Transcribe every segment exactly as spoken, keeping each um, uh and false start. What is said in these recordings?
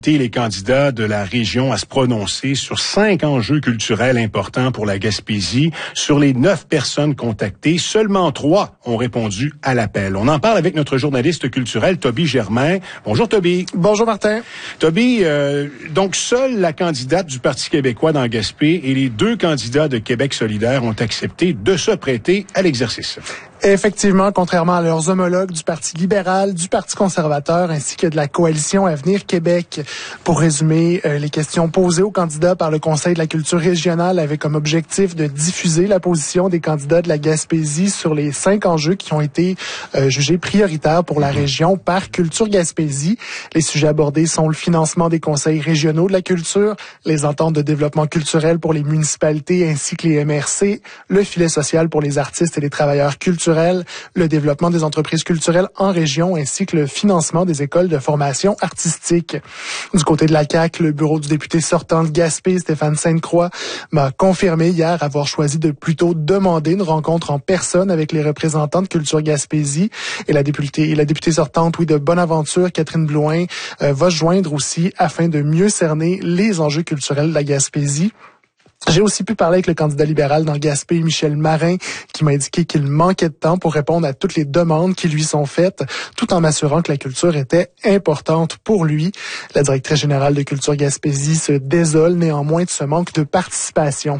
Les candidats de la région à se prononcer sur cinq enjeux culturels importants pour la Gaspésie. Sur les neuf personnes contactées, seulement trois ont répondu à l'appel. On en parle avec notre journaliste culturel, Toby Germain. Bonjour, Toby. Bonjour, Martin. Toby, euh, donc seule la candidate du Parti québécois dans Gaspé et les deux candidats de Québec solidaire ont accepté de se prêter à l'exercice. Effectivement, contrairement à leurs homologues du Parti libéral, du Parti conservateur ainsi que de la coalition Avenir Québec. Pour résumer, euh, les questions posées aux candidats par le Conseil de la culture régionale avaient comme objectif de diffuser la position des candidats de la Gaspésie sur les cinq enjeux qui ont été euh, jugés prioritaires pour la région par Culture Gaspésie. Les sujets abordés sont le financement des conseils régionaux de la culture, les ententes de développement culturel pour les municipalités ainsi que les M R C, le filet social pour les artistes et les travailleurs culturels, le développement des entreprises culturelles en région ainsi que le financement des écoles de formation artistique. Du côté de la C A Q, le bureau du député sortant de Gaspé, Stéphane Sainte-Croix, m'a confirmé hier avoir choisi de plutôt demander une rencontre en personne avec les représentants de Culture Gaspésie. Et la députée, et la députée sortante, oui, de Bonaventure, Catherine Blouin, euh, va se joindre aussi afin de mieux cerner les enjeux culturels de la Gaspésie. J'ai aussi pu parler avec le candidat libéral dans Gaspé, Michel Marin, qui m'a indiqué qu'il manquait de temps pour répondre à toutes les demandes qui lui sont faites, tout en m'assurant que la culture était importante pour lui. La directrice générale de Culture Gaspésie se désole néanmoins de ce manque de participation.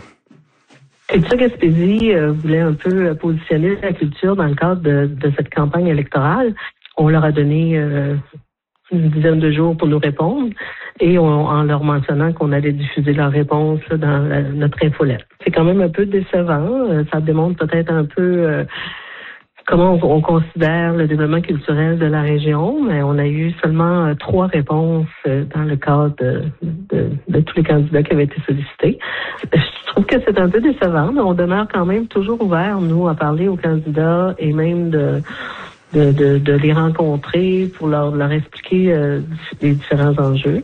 Culture Gaspésie euh, voulait un peu positionner la culture dans le cadre de, de cette campagne électorale. On leur a donné euh, une dizaine de jours pour nous répondre et on, en leur mentionnant qu'on allait diffuser leurs réponses là, dans la, notre infolette. C'est quand même un peu décevant. Euh, ça démontre peut-être un peu euh, comment on, on considère le développement culturel de la région, mais on a eu seulement euh, trois réponses euh, dans le cadre de, de, de tous les candidats qui avaient été sollicités. Je trouve que c'est un peu décevant, mais on demeure quand même toujours ouvert, nous, à parler aux candidats et même de De, de, de les rencontrer pour leur, leur expliquer euh, les différents enjeux.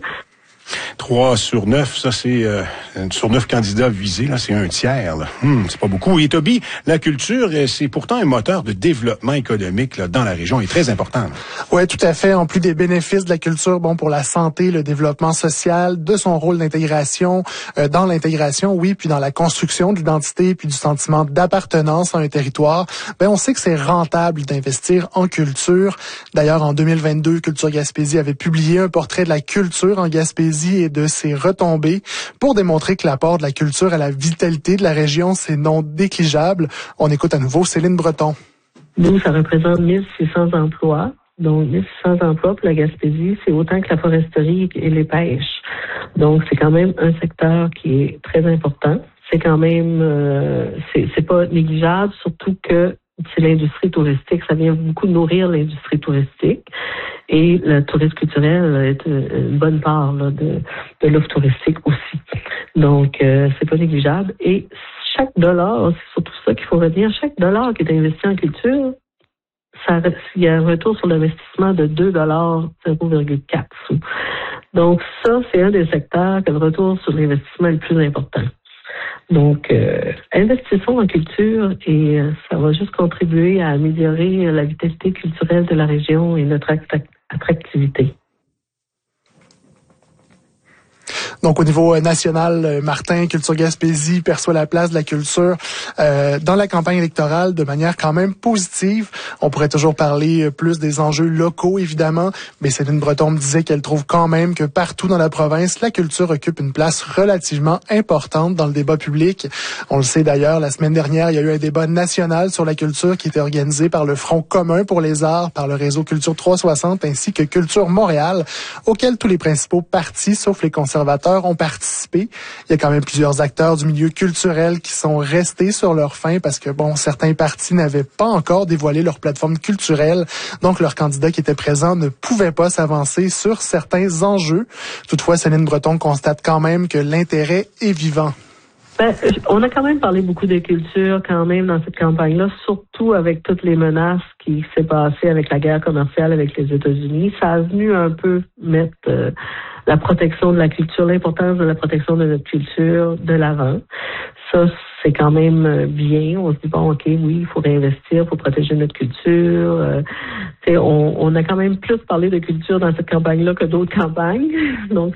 Trois sur neuf, ça c'est euh, sur neuf candidats visés, là c'est un tiers. Là. Hum, c'est pas beaucoup. Et Toby, la culture, c'est pourtant un moteur de développement économique là, dans la région et très important. Oui, tout à fait. En plus des bénéfices de la culture, bon pour la santé, le développement social, de son rôle d'intégration, euh, dans l'intégration, oui, puis dans la construction de l'identité, puis du sentiment d'appartenance à un territoire. Ben on sait que c'est rentable d'investir en culture. D'ailleurs, en deux mille vingt-deux, Culture Gaspésie avait publié un portrait de la culture en Gaspésie et de ses retombées pour démontrer que l'apport de la culture à la vitalité de la région, c'est non négligeable. On écoute à nouveau Céline Breton. Nous, ça représente mille six cents emplois. Donc, mille six cents emplois pour la Gaspésie, c'est autant que la foresterie et les pêches. Donc, c'est quand même un secteur qui est très important. C'est quand même, euh, c'est, c'est pas négligeable, surtout que c'est l'industrie touristique. Ça vient beaucoup nourrir l'industrie touristique. Et le tourisme culturel est une bonne part là, de, de l'offre touristique aussi. Donc, euh, c'est pas négligeable. Et chaque dollar, c'est surtout ça qu'il faut retenir, chaque dollar qui est investi en culture, ça, il y a un retour sur l'investissement de deux dollars zéro virgule quatre sous. Donc, ça, c'est un des secteurs que le retour sur l'investissement est le plus important. Donc, euh, investissons en culture et euh, ça va juste contribuer à améliorer la vitalité culturelle de la région et notre attractivité. Donc, au niveau national, Martin, Culture Gaspésie perçoit la place de la culture euh, dans la campagne électorale de manière quand même positive. On pourrait toujours parler plus des enjeux locaux, évidemment, mais Céline Breton me disait qu'elle trouve quand même que partout dans la province, la culture occupe une place relativement importante dans le débat public. On le sait d'ailleurs, la semaine dernière, il y a eu un débat national sur la culture qui était organisé par le Front commun pour les arts, par le réseau Culture trois cent soixante ainsi que Culture Montréal, auquel tous les principaux partis, sauf les conservateurs, ont participé. Il y a quand même plusieurs acteurs du milieu culturel qui sont restés sur leur faim parce que, bon, certains partis n'avaient pas encore dévoilé leur plateforme culturelle. Donc, leurs candidats qui étaient présents ne pouvaient pas s'avancer sur certains enjeux. Toutefois, Céline Breton constate quand même que l'intérêt est vivant. Ben, on a quand même parlé beaucoup de culture quand même dans cette campagne-là, surtout avec toutes les menaces qui s'est passées avec la guerre commerciale avec les États-Unis. Ça a venu un peu mettre euh, la protection de la culture, l'importance de la protection de notre culture de l'avant. Ça, c'est quand même bien. On se dit, bon, OK, oui, il faut réinvestir, il faut protéger notre culture. Euh, on, on a quand même plus parlé de culture dans cette campagne-là que d'autres campagnes. Donc,